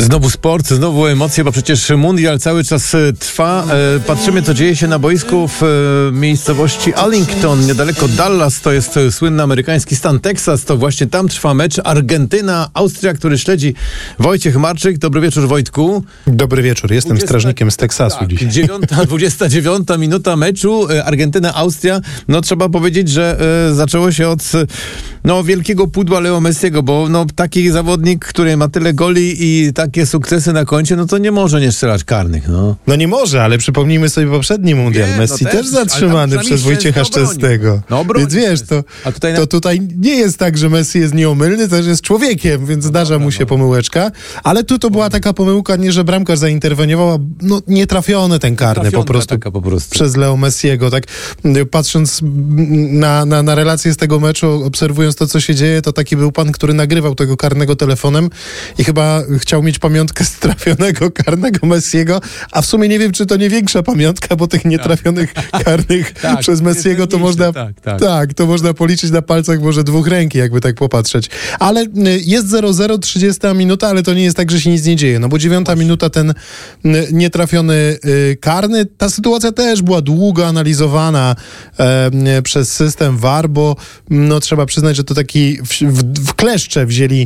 Znowu sport, znowu emocje, bo przecież mundial cały czas trwa. Patrzymy, co dzieje się na boisku w miejscowości Arlington, niedaleko Dallas. To jest słynny amerykański stan Teksas. To właśnie tam trwa mecz Argentyna-Austria, który śledzi Wojciech Marczyk. Dobry wieczór, Wojtku. Dobry wieczór, jestem strażnikiem z Teksasu tak, dzisiaj. 29 minuta meczu, Argentyna-Austria. No trzeba powiedzieć, że zaczęło się od wielkiego pudła Leo Messiego, bo taki zawodnik, który ma tyle goli i takie sukcesy na koncie, to nie może nie strzelać karnych. No nie może, ale przypomnijmy sobie poprzedni mundial. Messi też zatrzymany przez Wojciecha Szczęsnego. Więc wiesz, tutaj nie jest tak, że Messi jest nieomylny, też jest człowiekiem, więc zdarza mu się pomyłeczka. Ale tu to była taka pomyłka, nie że bramkarz zainterweniował, a nietrafiony ten karny po prostu przez Leo Messiego. Tak, patrząc na relacje z tego meczu, obserwując to, co się dzieje, to taki był pan, który nagrywał tego karnego telefonem i chyba chciał mieć pamiątkę z trafionego karnego Messiego, a w sumie nie wiem, czy to nie większa pamiątka, bo tych nietrafionych karnych przez Messiego to można to można policzyć na palcach może dwóch ręki, jakby tak popatrzeć. Ale jest 0-0, 30 minuta, ale to nie jest tak, że się nic nie dzieje, bo 9 minuta ten nietrafiony karny. Ta sytuacja też była długo analizowana przez system VAR, bo trzeba przyznać, że to taki w kleszcze wzięli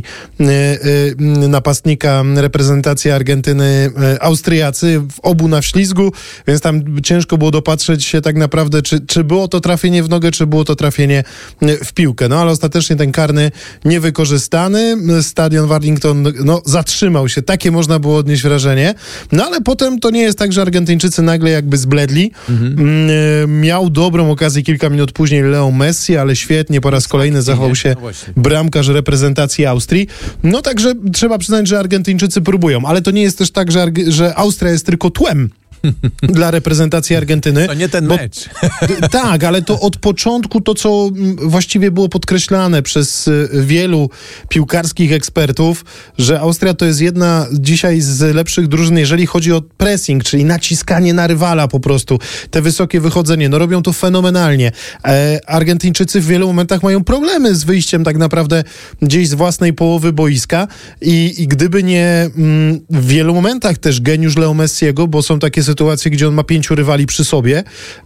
napastnika reprezentacji Argentyny Austriacy, w obu na wślizgu, więc tam ciężko było dopatrzeć się tak naprawdę, czy było to trafienie w nogę, czy było to trafienie w piłkę. Ale ostatecznie ten karny niewykorzystany. Stadion w Arlington zatrzymał się. Takie można było odnieść wrażenie. Ale potem to nie jest tak, że Argentyńczycy nagle jakby zbledli. Miał dobrą okazję kilka minut później Leo Messi, ale świetnie po raz kolejny zachował się bramkarz reprezentacji Austrii. Także trzeba przyznać, że Argentyńczycy próbują, ale to nie jest też tak, że Austria jest tylko tłem dla reprezentacji Argentyny. To nie ten mecz. Tak, ale to od początku to, co właściwie było podkreślane przez wielu piłkarskich ekspertów, że Austria to jest jedna dzisiaj z lepszych drużyn, jeżeli chodzi o pressing, czyli naciskanie na rywala po prostu, te wysokie wychodzenie, robią to fenomenalnie. Argentyńczycy w wielu momentach mają problemy z wyjściem tak naprawdę gdzieś z własnej połowy boiska i gdyby nie w wielu momentach też geniusz Leo Messiego, bo są takie sytuacje, gdzie on ma 5 rywali przy sobie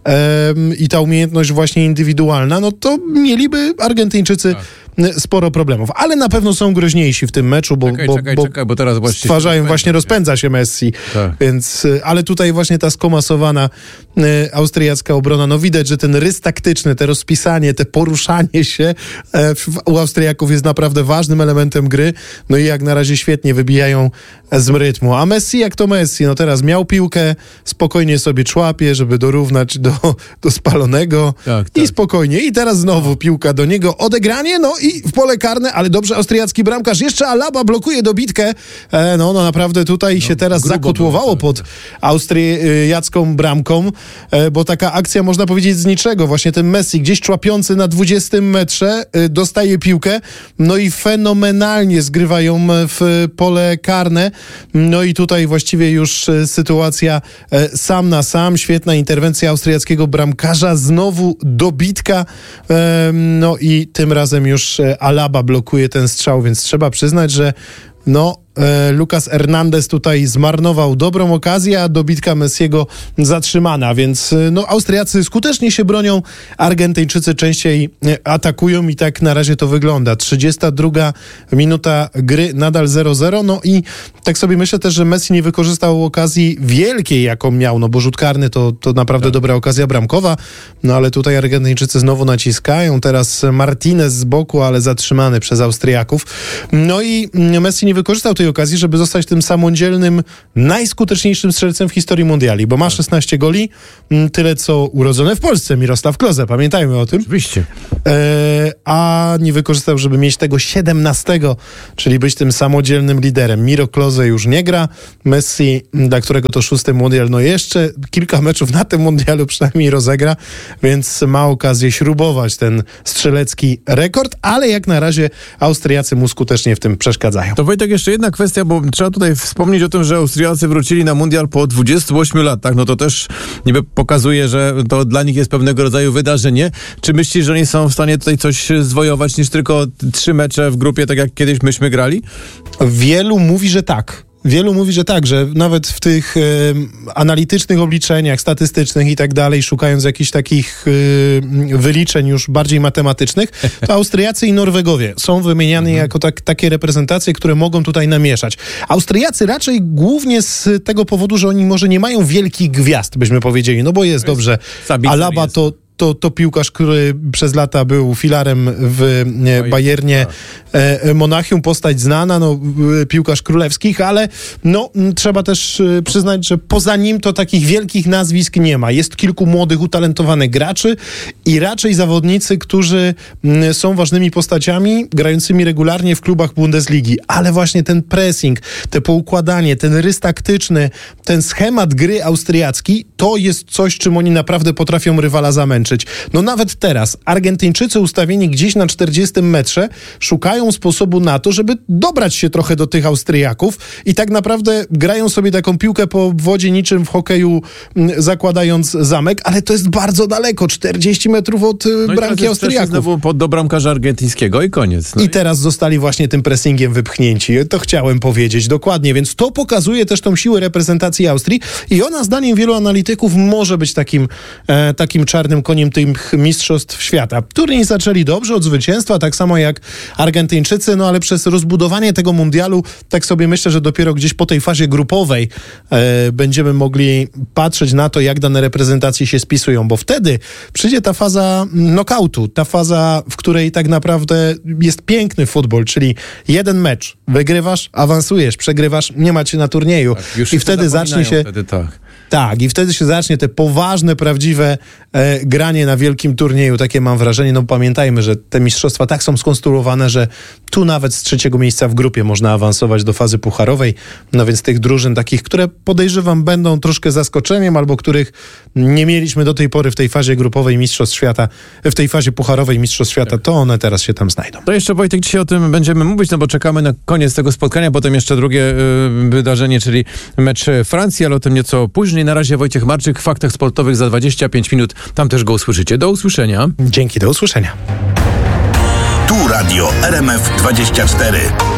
i ta umiejętność właśnie indywidualna, to mieliby Argentyńczycy sporo problemów. Ale na pewno są groźniejsi w tym meczu, bo teraz właśnie rozpędza się Messi. Tak. Więc, ale tutaj właśnie ta skomasowana austriacka obrona, widać, że ten rys taktyczny, te rozpisanie, te poruszanie się u Austriaków jest naprawdę ważnym elementem gry. I jak na razie świetnie wybijają z rytmu. A Messi jak to Messi, teraz miał piłkę, spokojnie sobie człapie, żeby dorównać do spalonego i spokojnie. I teraz znowu piłka do niego, odegranie, i w pole karne, ale dobrze austriacki bramkarz. Jeszcze Alaba blokuje dobitkę. Naprawdę tutaj się teraz zakotłowało pod austriacką bramką, bo taka akcja, można powiedzieć, z niczego. Właśnie ten Messi gdzieś człapiący na 20 metrze dostaje piłkę, i fenomenalnie zgrywają w pole karne. I tutaj właściwie już sytuacja sam na sam. Świetna interwencja austriackiego bramkarza. Znowu dobitka. I tym razem już Alaba blokuje ten strzał, więc trzeba przyznać, że Lucas Hernandez tutaj zmarnował dobrą okazję, a dobitka Messiego zatrzymana, więc Austriacy skutecznie się bronią, Argentyńczycy częściej atakują i tak na razie to wygląda. 32 minuta gry, nadal 0-0, i tak sobie myślę też, że Messi nie wykorzystał okazji wielkiej, jaką miał, bo rzut karny to naprawdę dobra okazja bramkowa, ale tutaj Argentyńczycy znowu naciskają, teraz Martinez z boku, ale zatrzymany przez Austriaków. I Messi nie wykorzystał tej okazji, żeby zostać tym samodzielnym, najskuteczniejszym strzelcem w historii mundiali, bo ma 16 goli, tyle co urodzony w Polsce Mirosław Klose, pamiętajmy o tym. Oczywiście. A nie wykorzystał, żeby mieć tego 17, czyli być tym samodzielnym liderem. Miro Klose już nie gra, Messi, dla którego to 6. mundial, jeszcze kilka meczów na tym mundialu przynajmniej rozegra, więc ma okazję śrubować ten strzelecki rekord, ale jak na razie Austriacy mu skutecznie w tym przeszkadzają. To Wojtek, jeszcze jedna kwestia, bo trzeba tutaj wspomnieć o tym, że Austriacy wrócili na mundial po 28 latach. To też niby pokazuje, że to dla nich jest pewnego rodzaju wydarzenie. Czy myślisz, że oni są w stanie tutaj coś zwojować niż tylko 3 mecze w grupie, tak jak kiedyś myśmy grali? Wielu mówi, że tak. wielu mówi, że tak, że nawet w tych analitycznych obliczeniach, statystycznych i tak dalej, szukając jakichś takich wyliczeń już bardziej matematycznych, to Austriacy i Norwegowie są wymieniani jako takie reprezentacje, które mogą tutaj namieszać. Austriacy raczej głównie z tego powodu, że oni może nie mają wielkich gwiazd, byśmy powiedzieli, no bo jest dobrze. Alaba to piłkarz, który przez lata był filarem w Bayernie Monachium, postać znana, piłkarz królewskich, ale trzeba też przyznać, że poza nim to takich wielkich nazwisk nie ma. Jest kilku młodych, utalentowanych graczy i raczej zawodnicy, którzy są ważnymi postaciami, grającymi regularnie w klubach Bundesligi. Ale właśnie ten pressing, te poukładanie, ten rys taktyczny, ten schemat gry austriacki, to jest coś, czym oni naprawdę potrafią rywala zamęczyć. Nawet teraz Argentyńczycy ustawieni gdzieś na 40 metrze szukają sposobu na to, żeby dobrać się trochę do tych Austriaków i tak naprawdę grają sobie taką piłkę po obwodzie niczym w hokeju, zakładając zamek, ale to jest bardzo daleko, 40 metrów od bramki Austriaków. Znowu do bramkarza argentyńskiego i koniec. I teraz zostali właśnie tym pressingiem wypchnięci. To chciałem powiedzieć dokładnie, więc to pokazuje też tą siłę reprezentacji Austrii i ona zdaniem wielu analityków może być takim czarnym koniem tych mistrzostw świata. Turniej zaczęli dobrze od zwycięstwa, tak samo jak Argentyńczycy, ale przez rozbudowanie tego mundialu, tak sobie myślę, że dopiero gdzieś po tej fazie grupowej będziemy mogli patrzeć na to, jak dane reprezentacje się spisują, bo wtedy przyjdzie ta faza knockoutu, ta faza, w której tak naprawdę jest piękny futbol, czyli jeden mecz, wygrywasz, awansujesz, przegrywasz, nie ma cię na turnieju. Tak, i wtedy zacznie się... Tak, i wtedy się zacznie te poważne, prawdziwe granie na wielkim turnieju. Takie mam wrażenie. Pamiętajmy, że te mistrzostwa tak są skonstruowane, że tu nawet z 3. miejsca w grupie można awansować do fazy pucharowej. Więc tych drużyn takich, które podejrzewam będą troszkę zaskoczeniem, albo których nie mieliśmy do tej pory w tej fazie grupowej mistrzostw świata, w tej fazie pucharowej mistrzostw świata, to one teraz się tam znajdą. To jeszcze, Wojtek, dzisiaj o tym będziemy mówić, bo czekamy na koniec tego spotkania, potem jeszcze drugie wydarzenie, czyli mecz Francji, ale o tym nieco później. Na razie Wojciech Marczyk w Faktach Sportowych za 25 minut. Tam też go usłyszycie. Do usłyszenia. Dzięki, do usłyszenia. Tu Radio RMF24.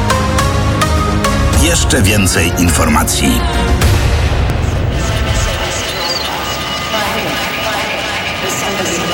Jeszcze więcej informacji. This